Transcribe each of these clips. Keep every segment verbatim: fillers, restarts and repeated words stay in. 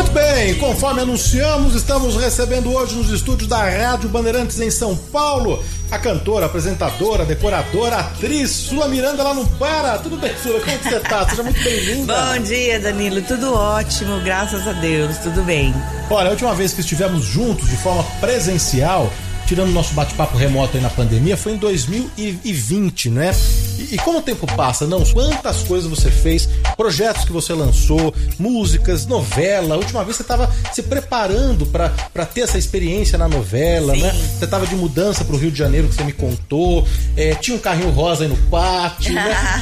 Muito bem, conforme anunciamos, estamos recebendo hoje nos estúdios da Rádio Bandeirantes em São Paulo a cantora, apresentadora, decoradora, atriz Sula Miranda. Ela não para. Tudo bem, Sula? Como que você tá? Seja muito bem-vinda. Bom dia, Danilo. Tudo ótimo, graças a Deus. Tudo bem. Olha, a última vez que estivemos juntos de forma presencial, tirando o nosso bate-papo remoto aí na pandemia, foi em dois mil e vinte, né? E, e como o tempo passa, não? Quantas coisas você fez, projetos que você lançou, músicas, novela. A última vez você estava se preparando para ter essa experiência na novela, Sim. né? Você estava de mudança pro Rio de Janeiro, que você me contou. É, tinha um carrinho rosa aí no pátio,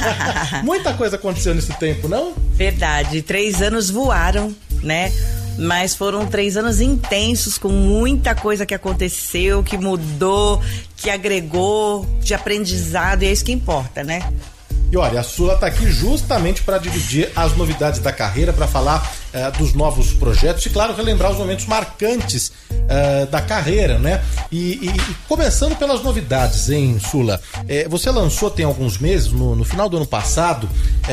né? Muita coisa aconteceu nesse tempo, não? Verdade. Três anos voaram, né? Mas foram três anos intensos, com muita coisa que aconteceu, que mudou, que agregou de aprendizado, e é isso que importa, né? E olha, a Sula tá aqui justamente para dividir as novidades da carreira, para falar uh, dos novos projetos e, claro, relembrar os momentos marcantes uh, da carreira, né? E, e, e começando pelas novidades, hein, Sula? É, você lançou tem alguns meses, no, no final do ano passado,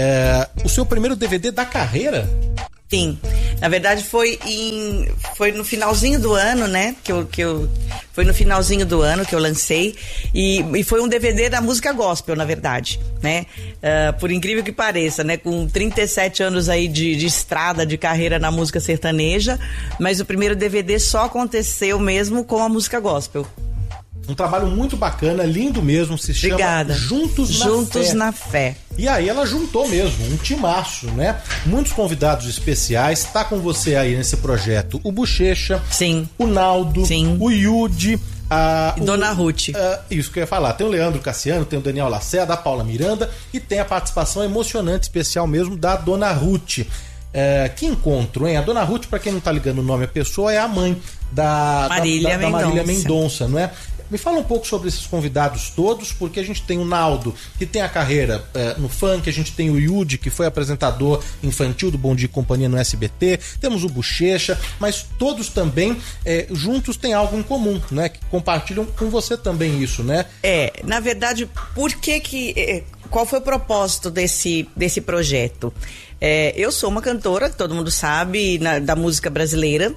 é, o seu primeiro D V D da carreira? Sim, na verdade foi em, foi no finalzinho do ano, né, que eu, que eu, foi no finalzinho do ano que eu lancei, e, e foi um D V D da música gospel, na verdade, né, uh, por incrível que pareça, né, com trinta e sete anos aí de, de estrada, de carreira na música sertaneja, mas o primeiro D V D só aconteceu mesmo com a música gospel. Um trabalho muito bacana, lindo mesmo, se chama Obrigada. Juntos na Juntos Fé. na Fé. E aí ela juntou mesmo, um timaço, né? Muitos convidados especiais. Tá com você aí nesse projeto o Bochecha, Sim. o Naldo, Sim. o Yudi, a, e Dona o, Ruth. A, isso que eu ia falar. Tem o Leandro Cassiano, tem o Daniel Lacerda, a Paula Miranda e tem a participação emocionante, especial mesmo, da Dona Ruth. É, que encontro, hein? A Dona Ruth, pra quem não tá ligando o nome à pessoa, é a mãe da Marília, da, da, da Marília Mendonça, não é? Me fala um pouco sobre esses convidados todos, porque a gente tem o Naldo, que tem a carreira é, no funk, a gente tem o Yudi, que foi apresentador infantil do Bom Dia e Companhia no S B T, temos o Bochecha, mas todos também é, juntos têm algo em comum, né? Que compartilham com você também isso, né? É, na verdade, por que que... Qual foi o propósito desse, desse projeto? É, eu sou uma cantora, todo mundo sabe, na, da música brasileira,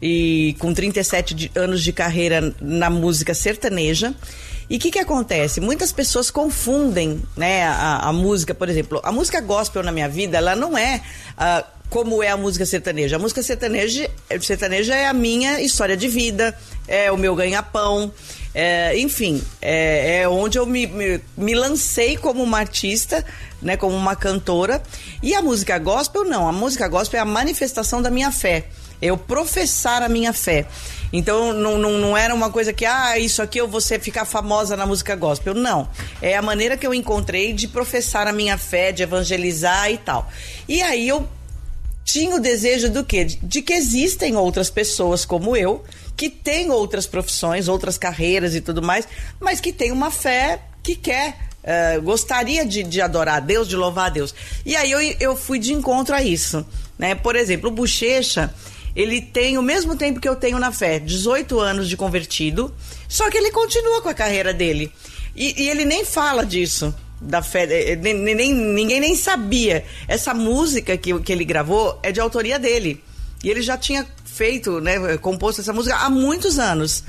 e com trinta e sete de, anos de carreira na música sertaneja. E o que que acontece? Muitas pessoas confundem, né, a, a música, por exemplo, a música gospel na minha vida, ela não é uh, como é a música sertaneja. A música sertaneja, sertaneja é a minha história de vida, é o meu ganha-pão, é, enfim, é, é onde eu me, me, me lancei como uma artista, né, como uma cantora. E a música gospel não, a música gospel é a manifestação da minha fé, eu professar a minha fé. Então não, não, não era uma coisa que, ah, isso aqui eu vou ser, ficar famosa na música gospel. Não, é a maneira que eu encontrei de professar a minha fé, de evangelizar e tal. E aí eu tinha o desejo do quê? De, de que existem outras pessoas como eu, que têm outras profissões, outras carreiras e tudo mais, mas que têm uma fé que quer, uh, gostaria de, de adorar a Deus, de louvar a Deus. E aí eu, eu fui de encontro a isso, né? Por exemplo, o Bochecha, ele tem o mesmo tempo que eu tenho na fé, dezoito anos de convertido, só que ele continua com a carreira dele. E, e ele nem fala disso, da fé, nem, nem, ninguém nem sabia. Essa música que, que ele gravou é de autoria dele. E ele já tinha feito, né, composto essa música há muitos anos.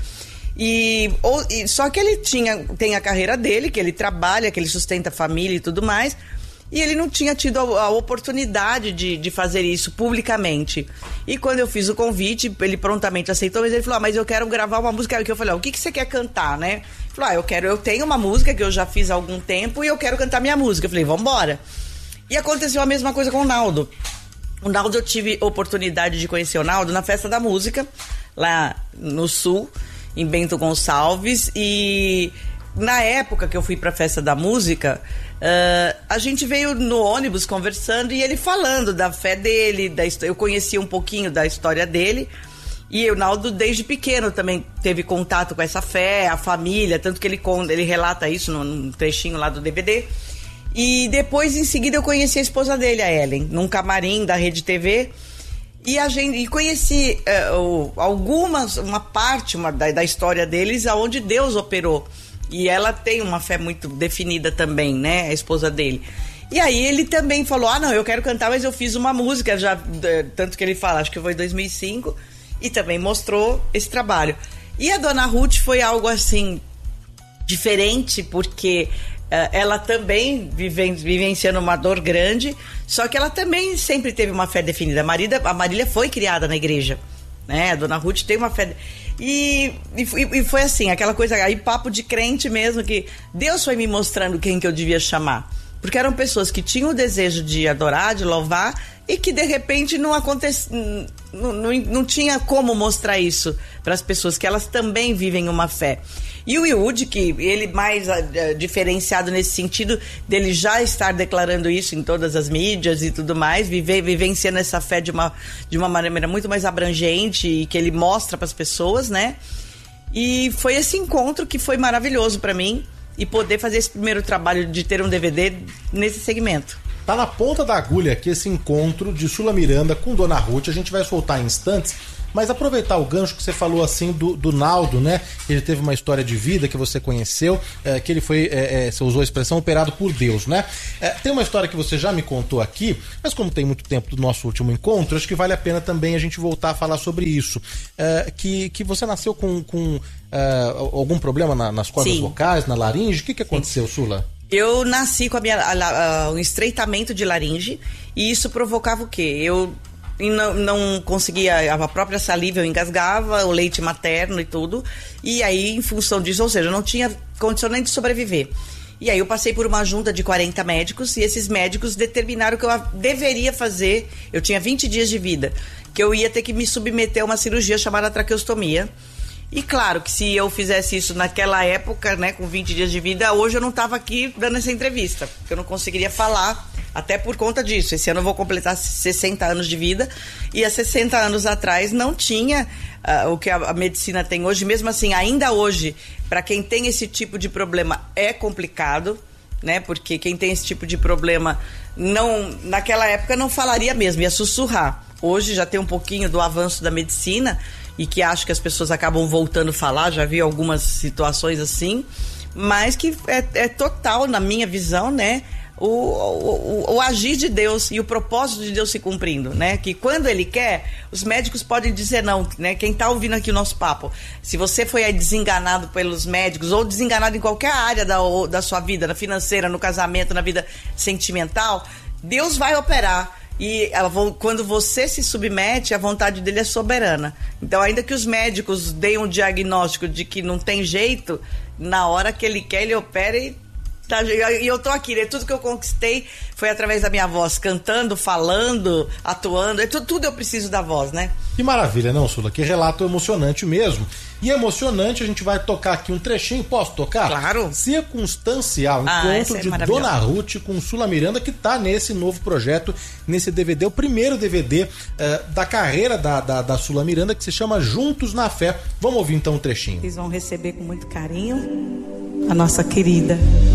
E, ou, e, só que ele tinha, tem a carreira dele, que ele trabalha, que ele sustenta a família e tudo mais. E ele não tinha tido a, a oportunidade de, de fazer isso publicamente. E quando eu fiz o convite, ele prontamente aceitou, mas ele falou, ah, mas eu quero gravar uma música. Que eu falei, ah, o que, que você quer cantar, né? Ele falou, ah, eu quero, eu tenho uma música que eu já fiz há algum tempo e eu quero cantar minha música. Eu falei, vambora. E aconteceu a mesma coisa com o Naldo. O Naldo, eu tive oportunidade de conhecer o Naldo na Festa da Música, lá no Sul, em Bento Gonçalves, e na época que eu fui pra Festa da Música, uh, a gente veio no ônibus conversando e ele falando da fé dele, da, eu conhecia um pouquinho da história dele, e o Naldo desde pequeno também teve contato com essa fé, a família, tanto que ele, ele relata isso num trechinho lá do D V D. E depois, em seguida, eu conheci a esposa dele, a Ellen, num camarim da Rede T V. E, a gente, e conheci uh, algumas, uma parte uma, da, da história deles, aonde Deus operou. E ela tem uma fé muito definida também, né? A esposa dele. E aí ele também falou, ah, não, eu quero cantar, mas eu fiz uma música já, tanto que ele fala, acho que foi em dois mil e cinco, e também mostrou esse trabalho. E a Dona Ruth foi algo assim, diferente, porque uh, ela também vive, vivenciando uma dor grande, só que ela também sempre teve uma fé definida. A Marília, a Marília foi criada na igreja, né? A Dona Ruth tem uma fé... E, e, e foi assim, aquela coisa, aí papo de crente mesmo, que Deus foi me mostrando quem que eu devia chamar. Porque eram pessoas que tinham o desejo de adorar, de louvar, e que de repente não acontece, não, não, não tinha como mostrar isso para as pessoas, que elas também vivem uma fé. E o Ihud, que ele mais uh, diferenciado nesse sentido, dele já estar declarando isso em todas as mídias e tudo mais, viver, vivenciando essa fé de uma, de uma maneira muito mais abrangente e que ele mostra para as pessoas, né? E foi esse encontro que foi maravilhoso para mim, e poder fazer esse primeiro trabalho de ter um D V D nesse segmento. Tá na ponta da agulha aqui esse encontro de Sula Miranda com Dona Ruth. A gente vai soltar em instantes, mas aproveitar o gancho que você falou assim do, do Naldo, né? Ele teve uma história de vida que você conheceu, é, que ele foi, é, é, você usou a expressão, operado por Deus, né? É, tem uma história que você já me contou aqui, mas como tem muito tempo do nosso último encontro, acho que vale a pena também a gente voltar a falar sobre isso. É, que, que você nasceu com, com é, algum problema na, nas cordas Sim. vocais, na laringe? O que, que aconteceu, Sim. Sula? Eu nasci com a minha, a, a, um estreitamento de laringe, e isso provocava o quê? Eu não, não conseguia, a própria saliva eu engasgava, o leite materno e tudo, e aí em função disso, ou seja, eu não tinha condição nem de sobreviver. E aí eu passei por uma junta de quarenta médicos, e esses médicos determinaram que eu deveria fazer, eu tinha vinte dias de vida, que eu ia ter que me submeter a uma cirurgia chamada traqueostomia. E claro que se eu fizesse isso naquela época, né, com vinte dias de vida, hoje eu não estava aqui dando essa entrevista, porque eu não conseguiria falar, até por conta disso. Esse ano eu vou completar sessenta anos de vida, e há sessenta anos atrás não tinha uh, o que a, a medicina tem hoje. Mesmo assim, ainda hoje, para quem tem esse tipo de problema, é complicado, né, porque quem tem esse tipo de problema, não, naquela época não falaria mesmo, ia sussurrar. Hoje já tem um pouquinho do avanço da medicina, e que acho que as pessoas acabam voltando a falar, já vi algumas situações assim, mas que é, é total, na minha visão, né, o, o, o agir de Deus e o propósito de Deus se cumprindo, né, que quando Ele quer, os médicos podem dizer não, né, quem tá ouvindo aqui o nosso papo, se você foi aí desenganado pelos médicos, ou desenganado em qualquer área da, da sua vida, na financeira, no casamento, na vida sentimental, Deus vai operar. E quando você se submete, a vontade dele é soberana. Então, ainda que os médicos deem um diagnóstico de que não tem jeito, na hora que ele quer, ele opera e, tá, e eu tô aqui, né? Tudo que eu conquistei foi através da minha voz, cantando, falando, atuando, é tudo, tudo eu preciso da voz, né? Que maravilha, não, Sula? Que relato emocionante mesmo. E emocionante, a gente vai tocar aqui um trechinho, posso tocar? Claro. Circunstancial, ah, encontro é de Dona Ruth com Sula Miranda, que tá nesse novo projeto, nesse D V D, o primeiro D V D uh, da carreira da, da, da Sula Miranda, que se chama Juntos na Fé. Vamos ouvir então um trechinho. Vocês vão receber com muito carinho a nossa querida